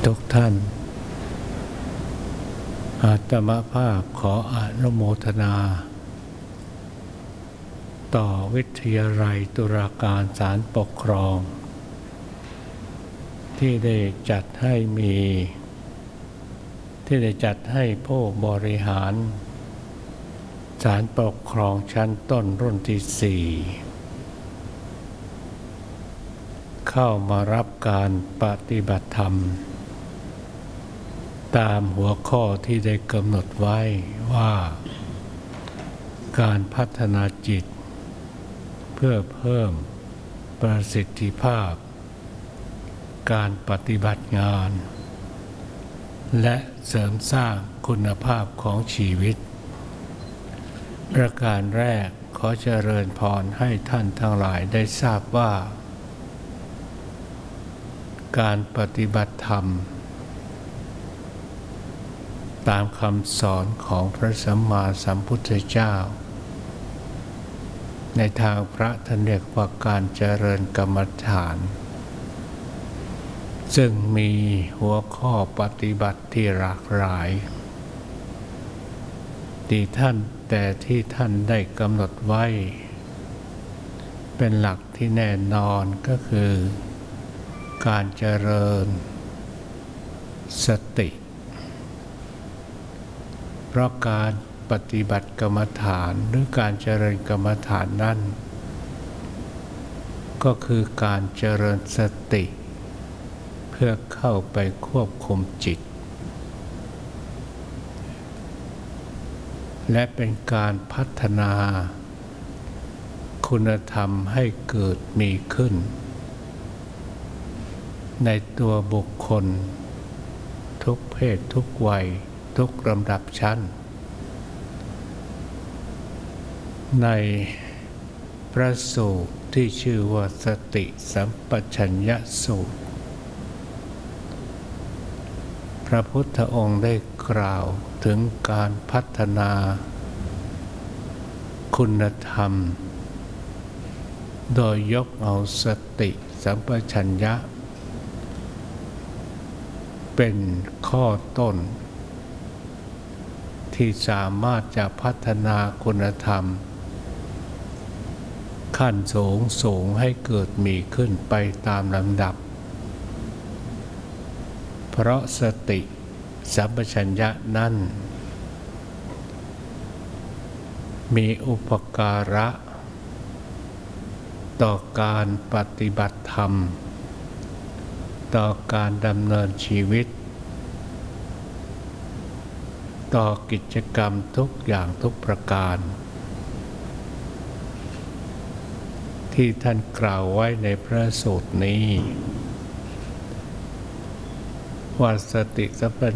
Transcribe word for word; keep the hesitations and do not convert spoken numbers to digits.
ทุกท่านอาตมาภาพขออนุโมทนาต่อวิทยาลัยตุลาการศาลปกครองที่ได้จัดให้มีที่ได้จัดให้ผู้บริหารศาลปกครองชั้นต้นรุ่นที่สี่เข้ามารับการปฏิบัติธรรมตามหัวข้อที่ได้กำหนดไว้ว่าการพัฒนาจิตเพื่อเพิ่มประสิทธิภาพการปฏิบัติงานและเสริมสร้างคุณภาพของชีวิตประการแรกขอเจริญพรให้ท่านทั้งหลายได้ทราบว่าการปฏิบัติธรรมตามคำสอนของพระสัมมาสัมพุทธเจ้าในทางพระท่านเรียกว่าการเจริญกรรมฐานซึ่งมีหัวข้อปฏิบัติที่หลากหลายที่ท่านแต่ที่ท่านได้กำหนดไว้เป็นหลักที่แน่นอนก็คือการเจริญสติเพราะการปฏิบัติกรรมฐานหรือการเจริญกรรมฐานนั้นก็คือการเจริญสติเพื่อเข้าไปควบคุมจิตและเป็นการพัฒนาคุณธรรมให้เกิดมีขึ้นในตัวบุคคลทุกเพศทุกวัยทุกลำดับชั้นในพระสูตรที่ชื่อว่าสติสัมปชัญญะสูตรพระพุทธองค์ได้กล่าวถึงการพัฒนาคุณธรรมโดยยกเอาสติสัมปชัญญะเป็นข้อต้นที่สามารถจะพัฒนาคุณธรรมขั้นสูงสูงให้เกิดมีขึ้นไปตามลำดับเพราะสติสัมปชัญญะนั้นมีอุปการะต่อการปฏิบัติธรรมต่อการดำเนินชีวิตต่อกิจกรรมทุกอย่างทุกประการที่ท่านกล่าวไว้ในพระสูตรนี้ว่าสติสัมป